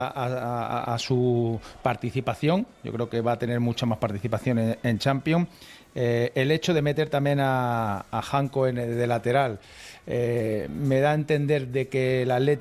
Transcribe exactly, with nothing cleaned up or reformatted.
A, a, a su participación. Yo creo que va a tener mucha más participación en, en Champions. Eh, el hecho de meter también a, a Janko en el de lateral eh, me da a entender de que el Atlético